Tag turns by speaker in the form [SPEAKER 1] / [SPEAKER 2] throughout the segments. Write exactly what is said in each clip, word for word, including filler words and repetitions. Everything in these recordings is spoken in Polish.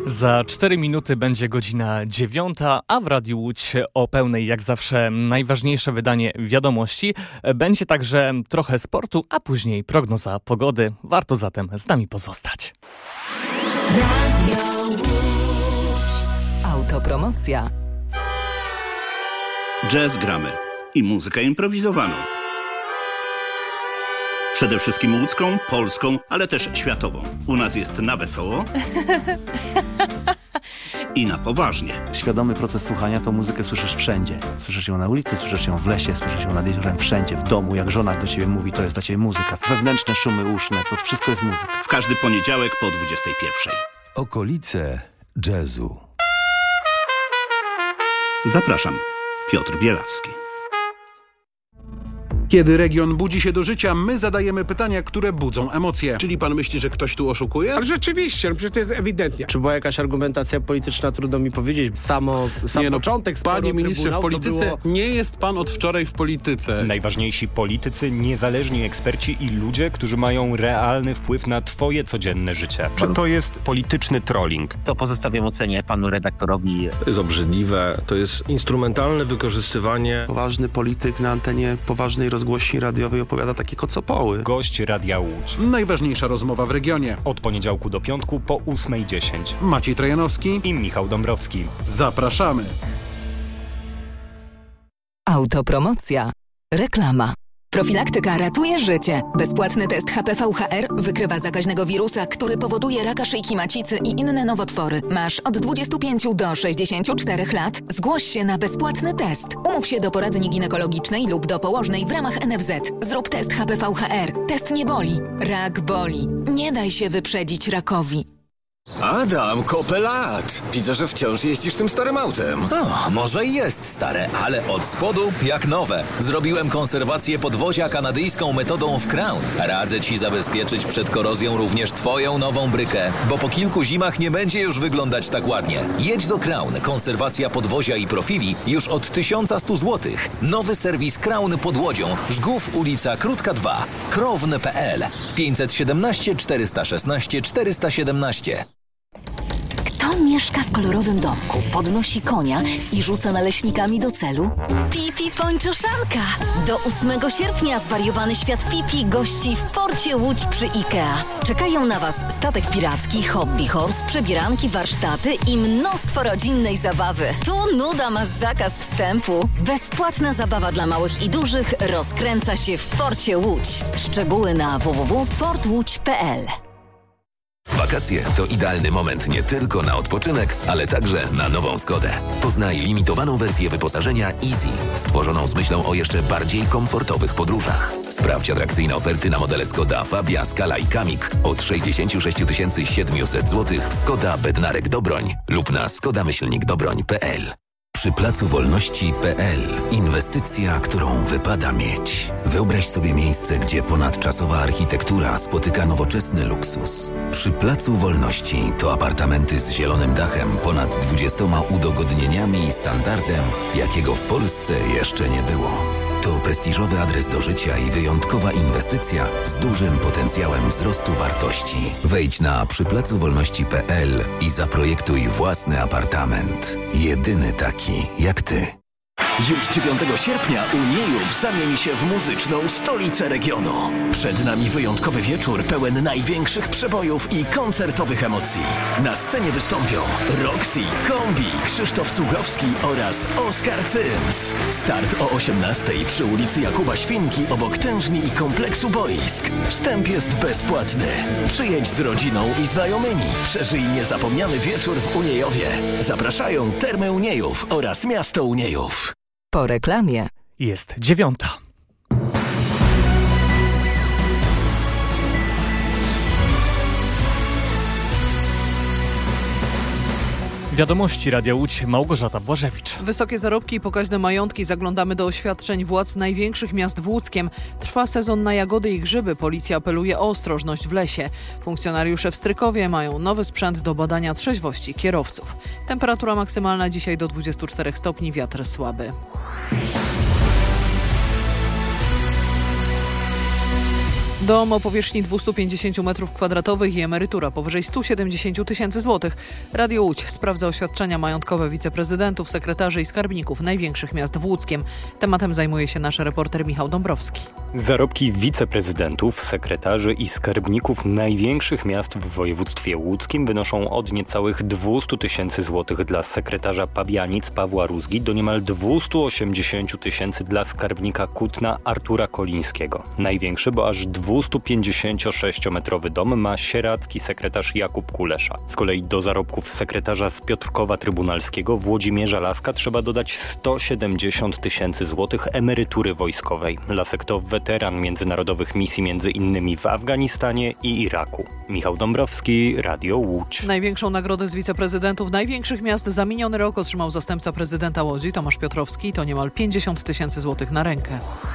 [SPEAKER 1] Za cztery minuty będzie godzina dziewiąta, a w Radiu Łódź o pełnej jak zawsze najważniejsze wydanie wiadomości. Będzie także trochę sportu, a później prognoza pogody. Warto zatem z nami pozostać.
[SPEAKER 2] Radio Łódź. Autopromocja.
[SPEAKER 3] Jazz gramy i muzykę improwizowaną. Przede wszystkim łódzką, polską, ale też światową. U nas jest na wesoło i na poważnie.
[SPEAKER 4] Świadomy proces słuchania to muzykę słyszysz wszędzie. Słyszysz ją na ulicy, słyszysz ją w lesie, słyszysz ją nad jeziorem, wszędzie, w domu. Jak żona do ciebie mówi, to jest dla ciebie muzyka. Wewnętrzne szumy uszne, to wszystko jest muzyka.
[SPEAKER 3] W każdy poniedziałek po dwudziestej pierwszej.
[SPEAKER 5] Okolice jazzu.
[SPEAKER 3] Zapraszam, Piotr Bielawski.
[SPEAKER 6] Kiedy region budzi się do życia, my zadajemy pytania, które budzą emocje.
[SPEAKER 7] Czyli pan myśli, że ktoś tu oszukuje?
[SPEAKER 8] Ale rzeczywiście, no przecież to jest ewidentnie.
[SPEAKER 9] Czy była jakaś argumentacja polityczna, trudno mi powiedzieć. Samo, sam
[SPEAKER 6] nie, no,
[SPEAKER 9] początek sporu
[SPEAKER 6] Panie ministrze, w polityce
[SPEAKER 9] było...
[SPEAKER 6] nie jest pan od wczoraj w polityce.
[SPEAKER 10] Najważniejsi politycy, niezależni eksperci i ludzie, którzy mają realny wpływ na twoje codzienne życie.
[SPEAKER 11] Czy to jest polityczny trolling?
[SPEAKER 12] To pozostawiam ocenie panu redaktorowi.
[SPEAKER 7] To jest obrzydliwe, to jest instrumentalne wykorzystywanie.
[SPEAKER 13] Poważny polityk na antenie poważnej rozgłośni radiowej opowiada takie kocopoły.
[SPEAKER 10] Gość Radia Łódź.
[SPEAKER 6] Najważniejsza rozmowa w regionie.
[SPEAKER 10] Od poniedziałku do piątku po ósmej dziesięć.
[SPEAKER 6] Maciej Trojanowski
[SPEAKER 10] i Michał Dąbrowski.
[SPEAKER 6] Zapraszamy.
[SPEAKER 2] Autopromocja. Reklama. Profilaktyka ratuje życie. Bezpłatny test H P V H R wykrywa zakaźnego wirusa, który powoduje raka szyjki macicy i inne nowotwory. Masz od dwudziestu pięciu do sześćdziesięciu czterech lat. Zgłoś się na bezpłatny test. Umów się do poradni ginekologicznej lub do położnej w ramach N F Z. Zrób test H P V H R. Test nie boli. Rak boli. Nie daj się wyprzedzić rakowi.
[SPEAKER 14] Adam, kopę lat. Widzę, że wciąż jeździsz tym starym autem.
[SPEAKER 15] O, może i jest stare, ale od spodu jak nowe. Zrobiłem konserwację podwozia kanadyjską metodą w Crown. Radzę ci zabezpieczyć przed korozją również twoją nową brykę, bo po kilku zimach nie będzie już wyglądać tak ładnie. Jedź do Crown. Konserwacja podwozia i profili już od tysiąc sto złotych. Nowy serwis Crown pod Łodzią. Żgów, ulica Krótka dwa. krowne kropka p l pięćset siedemnaście czterysta szesnaście czterysta siedemnaście.
[SPEAKER 16] Kto mieszka w kolorowym domku, podnosi konia i rzuca naleśnikami do celu? Pipi Pończoszanka! Do ósmego sierpnia zwariowany świat Pipi gości w porcie Łódź przy IKEA. Czekają na Was statek piracki, hobby horse, przebieranki, warsztaty i mnóstwo rodzinnej zabawy. Tu nuda ma zakaz wstępu. Bezpłatna zabawa dla małych i dużych rozkręca się w porcie Łódź. Szczegóły na w w w kropka port łódź kropka p l.
[SPEAKER 17] Wakacje to idealny moment nie tylko na odpoczynek, ale także na nową Skodę. Poznaj limitowaną wersję wyposażenia Easy, stworzoną z myślą o jeszcze bardziej komfortowych podróżach. Sprawdź atrakcyjne oferty na modele Skoda Fabia, Scala i Kamik od sześćdziesiąt sześć tysięcy siedemset złotych w Skoda Bednarek Dobroń lub na skoda myślnik dobroń kropka p l. Przy Placu Wolności kropka p l. Inwestycja, którą wypada mieć. Wyobraź sobie miejsce, gdzie ponadczasowa architektura spotyka nowoczesny luksus. Przy Placu Wolności to apartamenty z zielonym dachem, ponad dwudziestoma udogodnieniami i standardem, jakiego w Polsce jeszcze nie było. To prestiżowy adres do życia i wyjątkowa inwestycja z dużym potencjałem wzrostu wartości. Wejdź na przy placu wolności kropka p l i zaprojektuj własny apartament. Jedyny taki jak ty.
[SPEAKER 18] Już dziewiątego sierpnia Uniejów zamieni się w muzyczną stolicę regionu. Przed nami wyjątkowy wieczór pełen największych przebojów i koncertowych emocji. Na scenie wystąpią Roxy, Kombi, Krzysztof Cugowski oraz Oskar Cyms. Start o osiemnastej przy ulicy Jakuba Świnki obok tężni i kompleksu boisk. Wstęp jest bezpłatny. Przyjedź z rodziną i znajomymi. Przeżyj niezapomniany wieczór w Uniejowie. Zapraszają Termy Uniejów oraz Miasto Uniejów.
[SPEAKER 2] Po reklamie
[SPEAKER 1] jest dziewiąta. Wiadomości Radia Łódź, Małgorzata Błażewicz.
[SPEAKER 19] Wysokie zarobki i pokaźne majątki. Zaglądamy do oświadczeń władz największych miast w Łódzkiem. Trwa sezon na jagody i grzyby. Policja apeluje o ostrożność w lesie. Funkcjonariusze w Strykowie mają nowy sprzęt do badania trzeźwości kierowców. Temperatura maksymalna dzisiaj do dwudziestu czterech stopni, wiatr słaby. Dom o powierzchni dwieście pięćdziesiąt metrów kwadratowych i emerytura powyżej sto siedemdziesiąt tysięcy złotych. Radio Łódź sprawdza oświadczenia majątkowe wiceprezydentów, sekretarzy i skarbników największych miast w Łódzkiem. Tematem zajmuje się nasz reporter Michał Dąbrowski.
[SPEAKER 10] Zarobki wiceprezydentów, sekretarzy i skarbników największych miast w województwie łódzkim wynoszą od niecałych dwieście tysięcy złotych dla sekretarza Pabianic Pawła Rózgi do niemal dwieście osiemdziesiąt tysięcy dla skarbnika Kutna Artura Kolińskiego. Największy, bo aż dwieście pięćdziesięciosześciometrowy dom ma sieradzki sekretarz Jakub Kulesza. Z kolei do zarobków sekretarza z Piotrkowa Trybunalskiego Włodzimierza Laska trzeba dodać sto siedemdziesiąt tysięcy złotych emerytury wojskowej. Lasek to weteran międzynarodowych misji między innymi w Afganistanie i Iraku. Michał Dąbrowski, Radio Łódź.
[SPEAKER 19] Największą nagrodę z wiceprezydentów największych miast za miniony rok otrzymał zastępca prezydenta Łodzi Tomasz Piotrowski. To niemal pięćdziesiąt tysięcy złotych na rękę.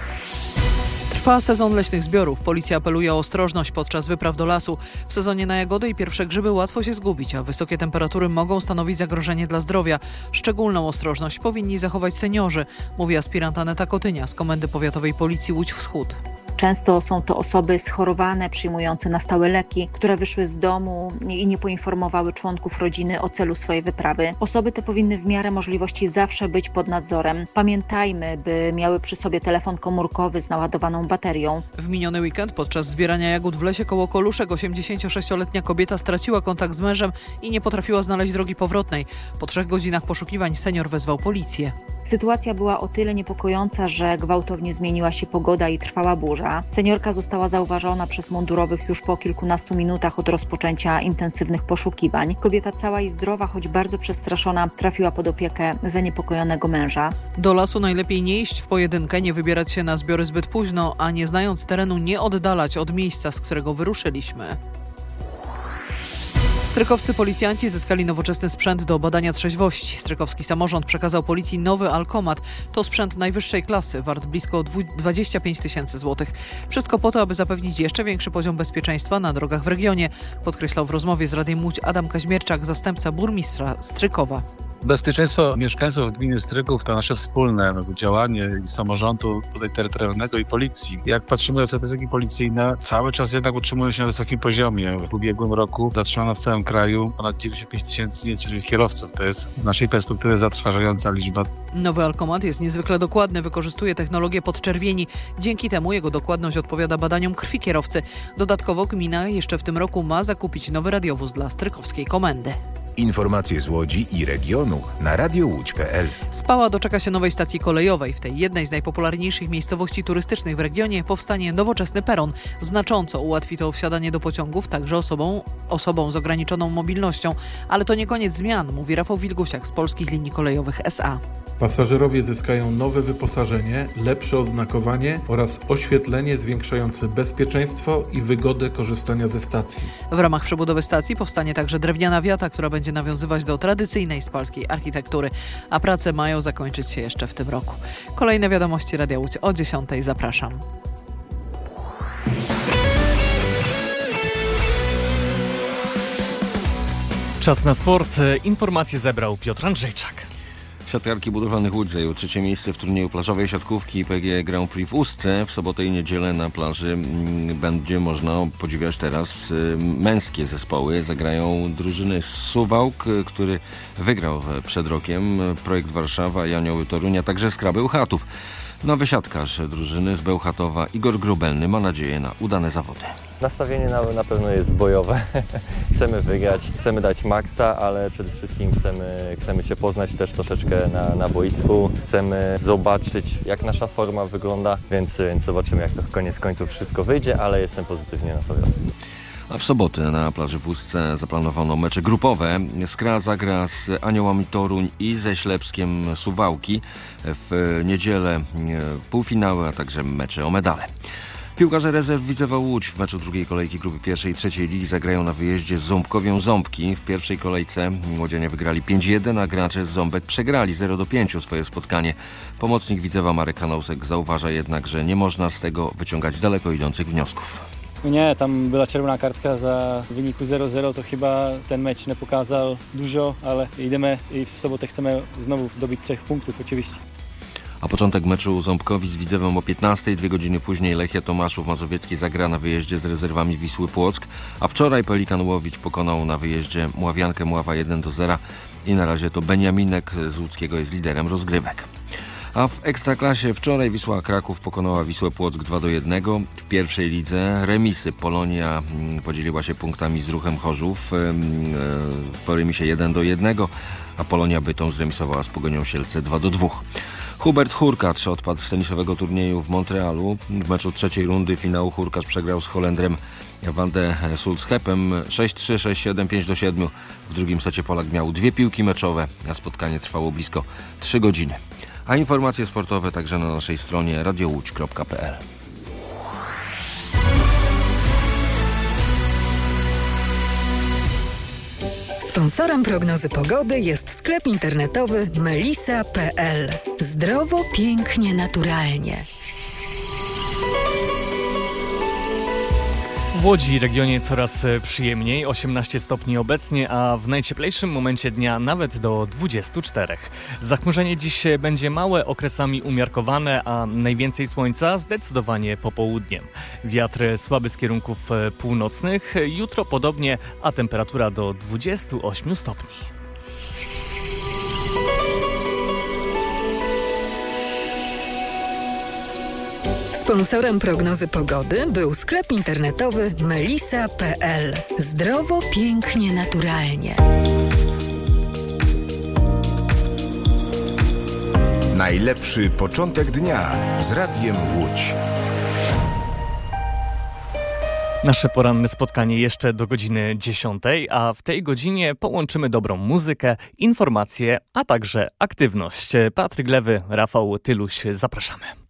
[SPEAKER 19] Trwa sezon leśnych zbiorów. Policja apeluje o ostrożność podczas wypraw do lasu. W sezonie na jagody i pierwsze grzyby łatwo się zgubić, a wysokie temperatury mogą stanowić zagrożenie dla zdrowia. Szczególną ostrożność powinni zachować seniorzy, mówi aspirant Aneta Kotynia z Komendy Powiatowej Policji Łódź Wschód.
[SPEAKER 20] Często są to osoby schorowane, przyjmujące na stałe leki, które wyszły z domu i nie poinformowały członków rodziny o celu swojej wyprawy. Osoby te powinny w miarę możliwości zawsze być pod nadzorem. Pamiętajmy, by miały przy sobie telefon komórkowy z naładowaną baterią.
[SPEAKER 19] W miniony weekend podczas zbierania jagód w lesie koło Koluszek osiemdziesięciosześcioletnia kobieta straciła kontakt z mężem i nie potrafiła znaleźć drogi powrotnej. Po trzech godzinach poszukiwań senior wezwał policję.
[SPEAKER 20] Sytuacja była o tyle niepokojąca, że gwałtownie zmieniła się pogoda i trwała burza. Seniorka została zauważona przez mundurowych już po kilkunastu minutach od rozpoczęcia intensywnych poszukiwań. Kobieta cała i zdrowa, choć bardzo przestraszona, trafiła pod opiekę zaniepokojonego męża.
[SPEAKER 19] Do lasu najlepiej nie iść w pojedynkę, nie wybierać się na zbiory zbyt późno, a nie znając terenu nie oddalać od miejsca, z którego wyruszyliśmy. Strykowscy policjanci zyskali nowoczesny sprzęt do badania trzeźwości. Strykowski samorząd przekazał policji nowy alkomat. To sprzęt najwyższej klasy, wart blisko dwadzieścia pięć tysięcy złotych. Wszystko po to, aby zapewnić jeszcze większy poziom bezpieczeństwa na drogach w regionie, podkreślał w rozmowie z Radiem Łódź Adam Kaźmierczak, zastępca burmistrza Strykowa.
[SPEAKER 21] Bezpieczeństwo mieszkańców gminy Stryków to nasze wspólne działanie i samorządu tutaj terytorialnego i policji. Jak patrzymy w statystyki policyjne, cały czas jednak utrzymują się na wysokim poziomie. W ubiegłym roku zatrzymano w całym kraju ponad dziewięćdziesiąt pięć tysięcy niecierpliwych kierowców. To jest z naszej perspektywy zatrważająca liczba.
[SPEAKER 19] Nowy alkomat jest niezwykle dokładny, wykorzystuje technologię podczerwieni. Dzięki temu jego dokładność odpowiada badaniom krwi kierowcy. Dodatkowo gmina jeszcze w tym roku ma zakupić nowy radiowóz dla strykowskiej komendy.
[SPEAKER 22] Informacje z Łodzi i regionu na radio łódź kropka p l.
[SPEAKER 19] Spała doczeka się nowej stacji kolejowej. W tej jednej z najpopularniejszych miejscowości turystycznych w regionie powstanie nowoczesny peron. Znacząco ułatwi to wsiadanie do pociągów także osobom, osobom z ograniczoną mobilnością. Ale to nie koniec zmian, mówi Rafał Wilgusiak z Polskich Linii Kolejowych S A.
[SPEAKER 23] Pasażerowie zyskają nowe wyposażenie, lepsze oznakowanie oraz oświetlenie zwiększające bezpieczeństwo i wygodę korzystania ze stacji.
[SPEAKER 19] W ramach przebudowy stacji powstanie także drewniana wiata, która będzie nawiązywać do tradycyjnej spalskiej architektury, a prace mają zakończyć się jeszcze w tym roku. Kolejne wiadomości Radia Łódź o dziesiątej. Zapraszam.
[SPEAKER 1] Czas na sport. Informacje zebrał Piotr Andrzejczak.
[SPEAKER 24] Siatkarki budowlanych Łódź zajęły trzecie miejsce w turnieju plażowej siatkówki P G E Grand Prix w Ustce. W sobotę i niedzielę na plaży będzie można podziwiać teraz męskie zespoły. Zagrają drużyny z Suwałk, który wygrał przed rokiem Projekt Warszawa i Anioły Torunia, także Skra Bełchatów. Nowy siatkarz drużyny z Bełchatowa Igor Grubelny ma nadzieję na udane zawody.
[SPEAKER 25] Nastawienie na, na pewno jest bojowe. Chcemy wygrać, chcemy dać maksa, ale przede wszystkim chcemy, chcemy się poznać też troszeczkę na, na boisku. Chcemy zobaczyć, jak nasza forma wygląda, więc, więc zobaczymy, jak to koniec końców wszystko wyjdzie, ale jestem pozytywnie nastawiony.
[SPEAKER 24] A w sobotę na plaży w Ustce zaplanowano mecze grupowe. Skra zagra z Aniołami Toruń i ze Ślepskiem Suwałki. W niedzielę półfinały, a także mecze o medale. Piłkarze rezerw Widzewa Łódź w meczu drugiej kolejki grupy pierwszej i trzeciej ligi zagrają na wyjeździe z Ząbkowią Ząbki. W pierwszej kolejce młodzianie wygrali pięć jeden, a gracze z Ząbek przegrali zero do pięciu swoje spotkanie. Pomocnik Widzewa Marek Kanausek zauważa jednak, że nie można z tego wyciągać daleko idących wniosków.
[SPEAKER 26] Nie, tam była czerwona kartka za wyniku zero zero, to chyba ten mecz nie pokazał dużo, ale idziemy i w sobotę chcemy znowu zdobyć trzech punktów oczywiście.
[SPEAKER 24] A początek meczu Ząbkowi z Widzewem o piętnastej. Dwie godziny później Lechia Tomaszów Mazowiecki zagra na wyjeździe z rezerwami Wisły Płock. A wczoraj Pelikan Łowicz pokonał na wyjeździe Mławiankę Mława jeden do zera. I na razie to Beniaminek z Łódzkiego jest liderem rozgrywek. A w Ekstraklasie wczoraj Wisła Kraków pokonała Wisłę Płock dwa do jednego. W pierwszej lidze remisy. Polonia podzieliła się punktami z Ruchem Chorzów po remisie jeden do jednego, a Polonia Bytom zremisowała z Pogonią Sielce dwa do dwóch. Hubert Hurkacz odpadł z tenisowego turnieju w Montrealu. W meczu trzeciej rundy finału Hurkacz przegrał z Holendrem Van de Sulzhepem sześć trzy, sześć siedem, pięć do siedmiu. W drugim secie Polak miał dwie piłki meczowe, a spotkanie trwało blisko trzy godziny. A informacje sportowe także na naszej stronie radio łódź kropka p l.
[SPEAKER 2] Sponsorem prognozy pogody jest sklep internetowy melisa kropka p l. Zdrowo, pięknie, naturalnie.
[SPEAKER 1] W Łodzi regionie coraz przyjemniej, osiemnaście stopni obecnie, a w najcieplejszym momencie dnia nawet do dwudziestu czterech. Zachmurzenie dziś będzie małe, okresami umiarkowane, a najwięcej słońca zdecydowanie popołudniem. Wiatr słaby z kierunków północnych, jutro podobnie, a temperatura do dwudziestu ośmiu stopni.
[SPEAKER 2] Sponsorem prognozy pogody był sklep internetowy melisa kropka p l. Zdrowo, pięknie, naturalnie.
[SPEAKER 22] Najlepszy początek dnia z Radiem Łódź.
[SPEAKER 1] Nasze poranne spotkanie jeszcze do godziny dziesiątej, a w tej godzinie połączymy dobrą muzykę, informacje, a także aktywność. Patryk Lewy, Rafał Tyluś, zapraszamy.